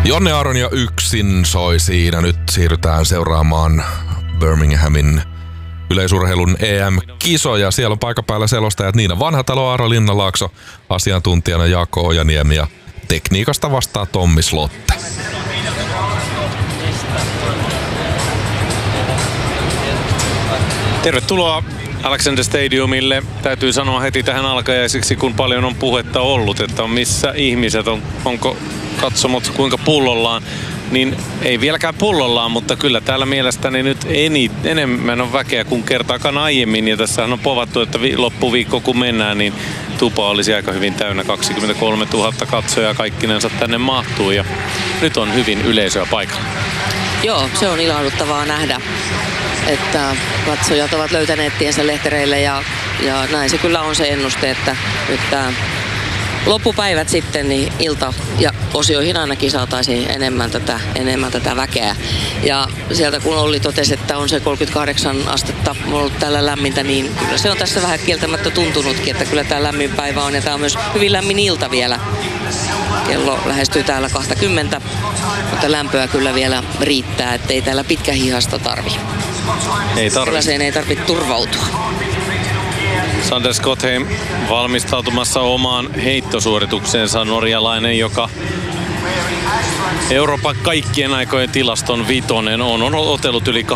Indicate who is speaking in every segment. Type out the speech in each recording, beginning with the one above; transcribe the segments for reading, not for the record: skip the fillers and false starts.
Speaker 1: Jonne Aronia yksin soi siinä. Nyt siirrytään seuraamaan Birminghamin yleisurheilun EM-kisoja. Siellä on paikan päällä selostajat Niina Vanhatalo, Aaro Linnanlaakso, asiantuntijana Jaakko Ojaniemi ja tekniikasta vastaa Tommi Slotte.
Speaker 2: Tervetuloa Alexander Stadiumille. Täytyy sanoa heti tähän alkajaisiksi, kun paljon on puhetta ollut, että on missä ihmiset, onko katsomot kuinka pullollaan. Niin ei vieläkään pullollaan, mutta kyllä täällä mielestäni nyt enemmän on väkeä kuin kertaakaan aiemmin. Ja tässähän on povattu, että loppuviikko kun mennään, niin tupa olisi aika hyvin täynnä. 23 000 katsojaa kaikkinensa tänne mahtuu ja nyt on hyvin yleisöä paikalla.
Speaker 3: Joo, se on ilahduttavaa nähdä, että katsojat ovat löytäneet tiensä lehtereille ja näin se kyllä on se ennuste, että nyt tämä loppupäivät sitten niin ilta- ja osioihin ainakin saataisiin enemmän tätä väkeä. Ja sieltä kun Olli totesi, että on se 38 astetta ollut täällä lämmintä, niin kyllä se on tässä vähän kieltämättä tuntunutkin, että kyllä tämä lämmin päivä on ja tämä on myös hyvin lämmin ilta vielä. Kello lähestyy täällä 20, mutta lämpöä kyllä vielä riittää, ettei täällä pitkä hihasta tarvi.
Speaker 2: Ei tarvi.
Speaker 3: Sellaiseen ei tarvitse turvautua.
Speaker 2: Sander Skotheim valmistautumassa omaan heittosuoritukseensa, norjalainen, joka Euroopan kaikkien aikojen tilaston vitonen on otellut yli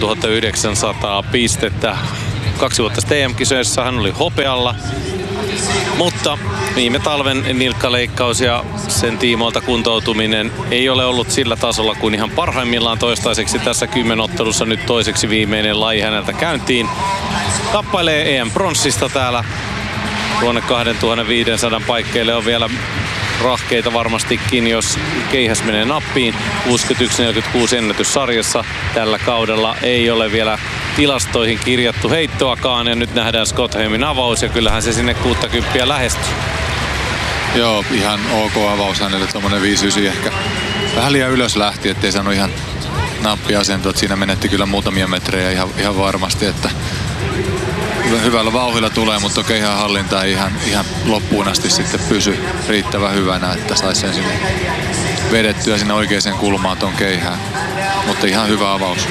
Speaker 2: 8900 pistettä. 2 vuotta EM-kisoissa hän oli hopealla, mutta viime talven nilkkaleikkaus ja sen tiimoilta kuntoutuminen ei ole ollut sillä tasolla kuin ihan parhaimmillaan toistaiseksi tässä 10-ottelussa. Nyt toiseksi viimeinen laji häneltä käyntiin. Tappailee EM-pronssista täällä. Tuonne 2500 paikkeille on vielä rahkeita varmastikin, jos keihäs menee nappiin. 61-46 ennätyssarjassa tällä kaudella ei ole vielä tilastoihin kirjattu heittoakaan. Ja nyt nähdään Skottheimin avaus ja kyllähän se sinne 60 lähestyy.
Speaker 4: Joo, ihan ok avaus hänelle, tommonen 5-9 ehkä. Vähän liian ylös lähti, ettei saanut ihan nappiasentoa. Siinä menetti kyllä muutamia metrejä ihan varmasti, että hyvällä vauhdilla tulee, mutta keihään hallinta ei ihan loppuun asti sitten pysy riittävän hyvänä, että saisi sen sinne vedettyä sinne oikeaan kulmaan ton keihään. Mutta ihan hyvä avaus.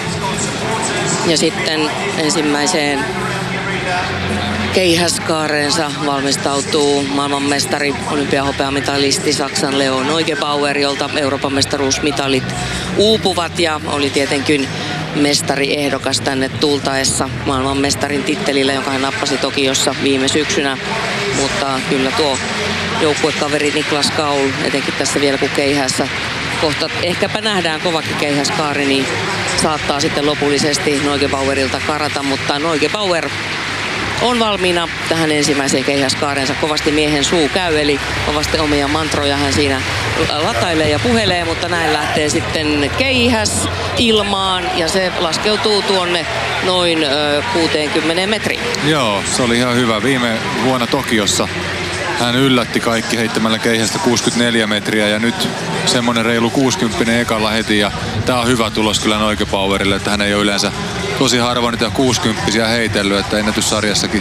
Speaker 3: Ja sitten ensimmäiseen keihäskaareensa valmistautuu maailmanmestari, olympiahopeamitalisti Saksan Leo Neugebauer, jolta Euroopan mestaruusmitalit uupuvat ja oli tietenkin mestariehdokas tänne tultaessa maailmanmestarin tittelillä, jonka hän nappasi Tokiossa viime syksynä. Mutta kyllä tuo joukkuekaveri Niklas Kaul, etenkin tässä vielä kun keihässä kohta ehkäpä nähdään kovakin keihäskaari, niin saattaa sitten lopullisesti Neugebauerilta karata, mutta Neugebauer on valmiina tähän ensimmäiseen keihäskaareensa. Kovasti miehen suu käy, eli kovasti omia mantroja hän siinä latailee ja puhelee, mutta näin lähtee sitten keihäs ilmaan ja se laskeutuu tuonne noin 60 metriin.
Speaker 4: Joo, se oli ihan hyvä. Viime vuonna Tokiossa hän yllätti kaikki heittämällä keihästä 64 metriä ja nyt semmonen reilu 60 ekalla heti ja tää on hyvä tulos kyllä Neugebauerille, että hän ei ole yleensä tosi harvoin niitä 60 heitellyt, että ennätyssarjassakin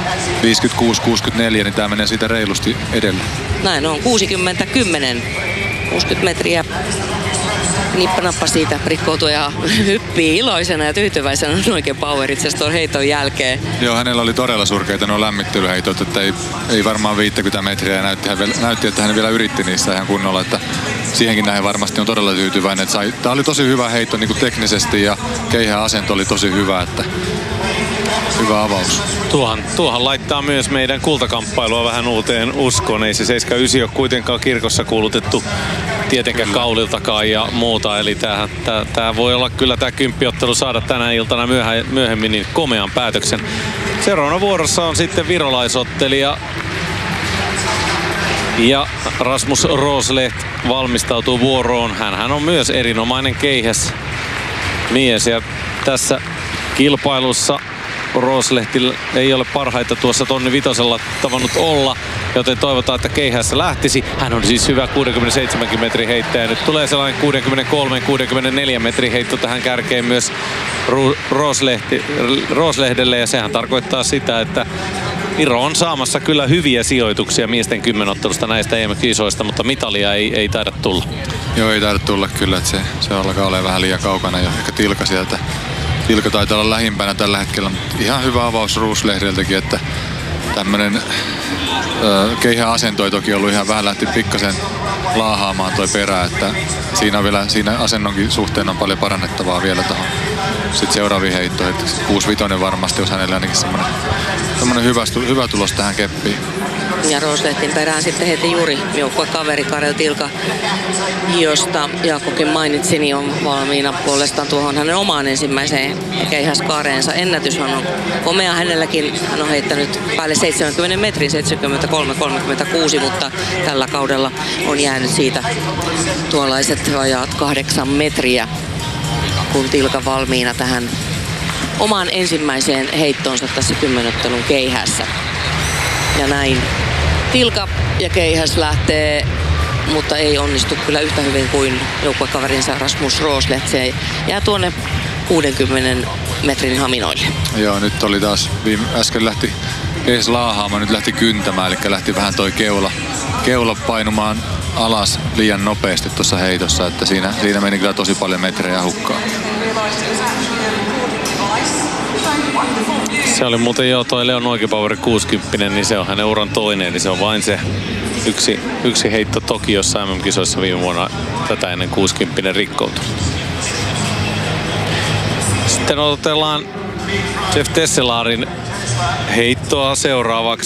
Speaker 4: 56-64, niin tää menee siitä reilusti edellä.
Speaker 3: Näin on, 60-10, 60 metriä. Nippanappa siitä rikkoutuu ja hyppii iloisena ja tyytyväisenä Neugebauer itse asiassa tuon heiton jälkeen.
Speaker 4: Joo, hänellä oli todella surkeita nuo lämmittelyheitot, että ei varmaan 50 metriä ja näytti, että hän vielä yritti niissä ihan kunnolla, että siihenkin näin varmasti on todella tyytyväinen. Tämä oli tosi hyvä heitto niin kuin teknisesti ja keihään asento oli tosi hyvä, että hyvä avaus.
Speaker 2: Tuohan laittaa myös meidän kultakamppailua vähän uuteen uskoon. Ei se 79 ole kuitenkaan kirkossa kuulutettu tietenkään Kauliltakaan ja muuta. Eli tää voi olla kyllä tää 10-ottelu saada tänä iltana myöhemmin niin komean päätöksen. Seuraavana vuorossa on sitten virolaisottelija. Ja Rasmus Rosleht valmistautuu vuoroon. Hänhän on myös erinomainen keihäs mies ja tässä kilpailussa Roslehtillä ei ole parhaita tuossa tonni vitosella tavannut olla, joten toivotaan, että keihässä lähtisi. Hän on siis hyvä 67 metrin heittäjä. Nyt tulee sellainen 63-64 metrin heitto tähän kärkeen myös Roslehdelle ja sehän tarkoittaa sitä, että Viro on saamassa kyllä hyviä sijoituksia miesten 10-ottelusta näistä EM-kisoista, mutta mitalia ei taida tulla.
Speaker 4: Joo, ei taida tulla kyllä, että se alkaa olla vähän liian kaukana jo. Ehkä Tilka sieltä. Tilka taitaa olla lähimpänä tällä hetkellä, mutta ihan hyvä avaus Roos-Lehdeltäkin, että tämmönen keihään asento ei toki ollut ihan vähän, lähti pikkasen laahaamaan toi perä, että siinä asennonkin suhteen on paljon parannettavaa vielä tuohon sitten seuraaviin heittoihin. 6-5 varmasti olisi hänelle ainakin semmoinen hyvä tulos tähän keppiin.
Speaker 3: Ja Roos-Lehtin perään sitten heti juuri joukkuekaveri Karel Tilka, josta Jaakkokin mainitsi, niin on valmiina puolestaan tuohon hänen omaan ensimmäiseen keihäskaareensa. Ennätys on komea hänelläkin. Hän on heittänyt päälle 70 metrin, 73-36, mutta tällä kaudella on jäänyt siitä tuollaiset vajaat 8 metriä, kun Tilka valmiina tähän omaan ensimmäiseen heittoonsa tässä 10-ottelun keihässä. Ja näin Tilka ja keihäs lähtee, mutta ei onnistu kyllä yhtä hyvin kuin joukkuekaverinsa Rasmus Roos-Lehti. Se jää tuonne 60 metrin haminoille.
Speaker 4: Joo, nyt oli taas äsken lähti ees laahaamaan, nyt lähti kyntämään, eli lähti vähän toi keula painumaan alas liian nopeasti tuossa heitossa, että siinä meni kyllä tosi paljon metrejä hukkaan.
Speaker 2: Se oli muuten jo toi Leon Oikepower 60, niin se on hänen uran toinen, eli se on vain se yksi heitto Tokiossa MM-kisoissa viime vuonna tätä ennen 60 rikkoutunut. Sitten odotellaan Jeff Tesselarin heittoa seuraavaksi.